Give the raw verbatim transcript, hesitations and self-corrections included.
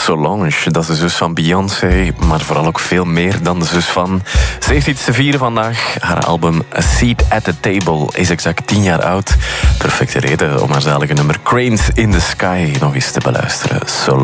Solange, dat is de zus van Beyoncé, maar vooral ook veel meer dan de zus van. Ze heeft iets te vieren vandaag. Haar album A Seat at the Table is exact tien jaar oud. Perfecte reden om haar zalige nummer Cranes in the Sky nog eens te beluisteren. Solange.